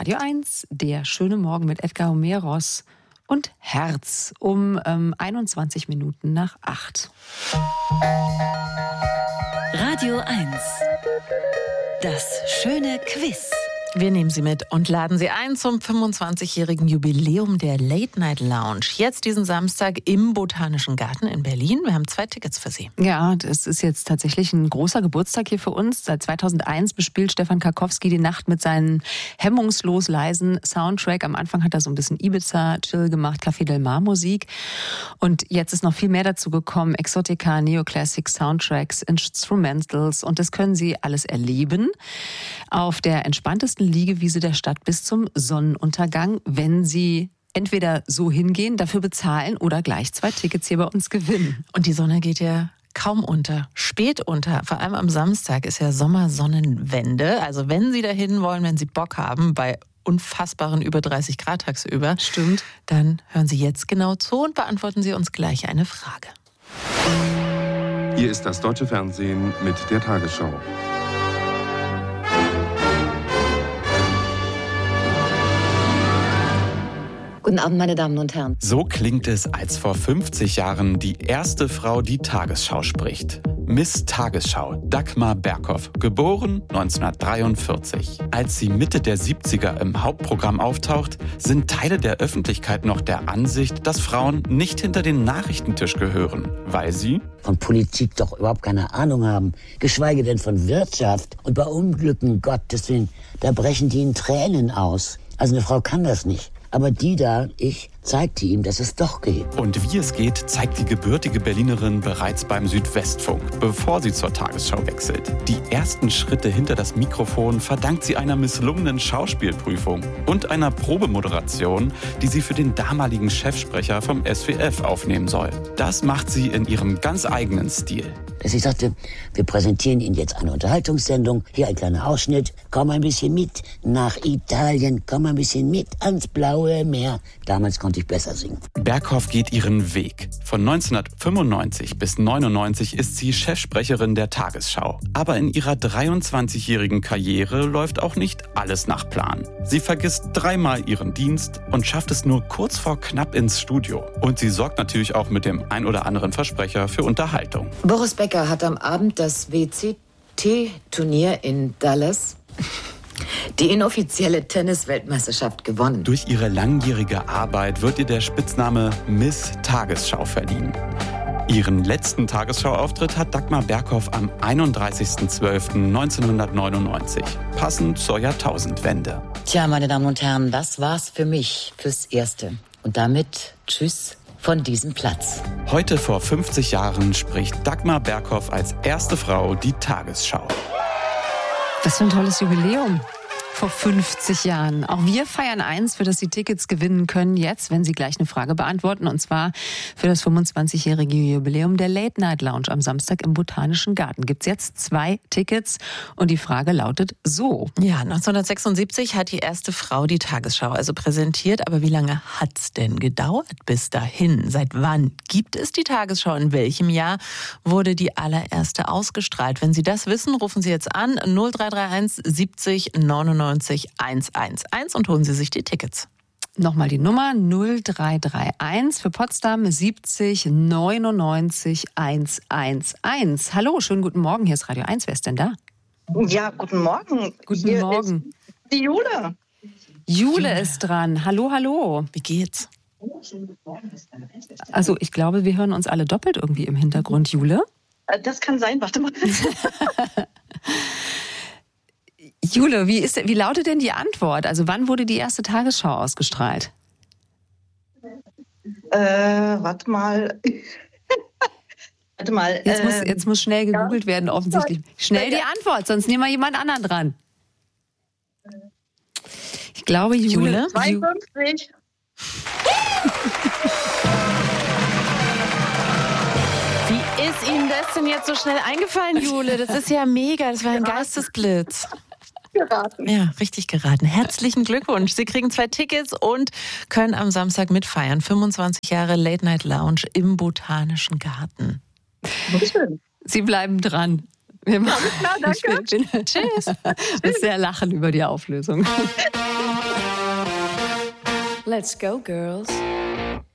Radio 1, der schöne Morgen mit Edgar Homeros und Herz um 21 Minuten nach 8. Radio 1, das schöne Quiz. Wir nehmen Sie mit und laden Sie ein zum 25-jährigen Jubiläum der Late Night Lounge. Jetzt diesen Samstag im Botanischen Garten in Berlin. Wir haben 2 Tickets für Sie. Ja, das ist jetzt tatsächlich ein großer Geburtstag hier für uns. Seit 2001 bespielt Stefan Karkowski die Nacht mit seinem hemmungslos leisen Soundtrack. Am Anfang hat er so ein bisschen Ibiza-Chill gemacht, Café Del Mar Musik. Und jetzt ist noch viel mehr dazu gekommen. Exotica, Neoclassic, Soundtracks, Instrumentals. Und das können Sie alles erleben auf der entspanntesten Liegewiese der Stadt bis zum Sonnenuntergang, wenn Sie entweder so hingehen, dafür bezahlen oder gleich 2 Tickets hier bei uns gewinnen. Und die Sonne geht ja kaum unter, spät unter. Vor allem am Samstag ist ja Sommersonnenwende. Also wenn Sie dahin wollen, wenn Sie Bock haben, bei unfassbaren über 30 Grad tagsüber, Stimmt, dann hören Sie jetzt genau zu und beantworten Sie uns gleich eine Frage. Hier ist das deutsche Fernsehen mit der Tagesschau. Guten Abend, meine Damen und Herren. So klingt es, als vor 50 Jahren die erste Frau die Tagesschau spricht. Miss Tagesschau, Dagmar Berghoff, geboren 1943. Als sie Mitte der 70er im Hauptprogramm auftaucht, sind Teile der Öffentlichkeit noch der Ansicht, dass Frauen nicht hinter den Nachrichtentisch gehören, weil sie von Politik doch überhaupt keine Ahnung haben, geschweige denn von Wirtschaft. Und bei Unglücken, Gottes Willen, da brechen die in Tränen aus. Also eine Frau kann das nicht. Aber die da, ich, zeigte ihm, dass es doch geht. Und wie es geht, zeigt die gebürtige Berlinerin bereits beim Südwestfunk, bevor sie zur Tagesschau wechselt. Die ersten Schritte hinter das Mikrofon verdankt sie einer misslungenen Schauspielprüfung und einer Probemoderation, die sie für den damaligen Chefsprecher vom SWF aufnehmen soll. Das macht sie in ihrem ganz eigenen Stil. Dass ich sagte, wir präsentieren Ihnen jetzt eine Unterhaltungssendung, hier ein kleiner Ausschnitt, komm ein bisschen mit nach Italien, komm ein bisschen mit ans blaue Meer. Damals konnte ich besser singen. Berghoff geht ihren Weg. Von 1995 bis 1999 ist sie Chefsprecherin der Tagesschau. Aber in ihrer 23-jährigen Karriere läuft auch nicht alles nach Plan. Sie vergisst 3-mal ihren Dienst und schafft es nur kurz vor knapp ins Studio. Und sie sorgt natürlich auch mit dem ein oder anderen Versprecher für Unterhaltung. Boris Becker hat am Abend das WCT-Turnier in Dallas, die inoffizielle Tennis-Weltmeisterschaft, gewonnen. Durch ihre langjährige Arbeit wird ihr der Spitzname Miss Tagesschau verliehen. Ihren letzten Tagesschau-Auftritt hat Dagmar Berghoff am 31.12.1999, passend zur Jahrtausendwende. Tja, meine Damen und Herren, das war's für mich fürs Erste. Und damit tschüss von diesem Platz. Heute vor 50 Jahren spricht Dagmar Berghoff als erste Frau die Tagesschau. Was für ein tolles Jubiläum. Vor 50 Jahren. Auch wir feiern eins, für das Sie Tickets gewinnen können jetzt, wenn Sie gleich eine Frage beantworten. Und zwar für das 25-jährige Jubiläum der Late Night Lounge am Samstag im Botanischen Garten. Gibt's jetzt 2 Tickets und die Frage lautet so. Ja, 1976 hat die erste Frau die Tagesschau also präsentiert. Aber wie lange hat's denn gedauert bis dahin? Seit wann gibt es die Tagesschau? In welchem Jahr wurde die allererste ausgestrahlt? Wenn Sie das wissen, rufen Sie jetzt an 0331 70 99 111 und holen Sie sich die Tickets. Nochmal die Nummer 0331 für Potsdam 70 99 111. Hallo, schönen guten Morgen, hier ist Radio 1. Wer ist denn da? Ja, guten Morgen. Guten Hier Morgen. Ist die Jule. Jule ist dran. Hallo, hallo. Wie geht's? Also ich glaube, wir hören uns alle doppelt irgendwie im Hintergrund, Jule. Das kann sein, warte mal. Jule, wie lautet denn die Antwort? Also wann wurde die erste Tagesschau ausgestrahlt? Warte mal. Warte mal. Jetzt muss schnell gegoogelt werden, offensichtlich. Schnell die Antwort, sonst nehmen wir jemand anderen dran. Ich glaube, Jule. 52. Wie ist Ihnen das denn jetzt so schnell eingefallen, Jule? Das ist ja mega, das war ein Geistesblitz. Geraten. Ja, richtig geraten. Herzlichen Glückwunsch. Sie kriegen 2 Tickets und können am Samstag mitfeiern. 25 Jahre Late Night Lounge im Botanischen Garten. Schön. Sie bleiben dran. Wir machen Alles klar, danke. Tschüss. Wir sehr lachen über die Auflösung. Let's go, girls.